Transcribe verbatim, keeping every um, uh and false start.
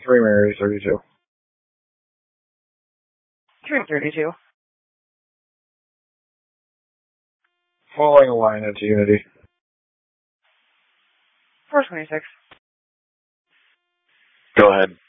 Three Mary thirty-two. Three thirty-two. Falling a line into Unity. Four twenty-six. Go ahead.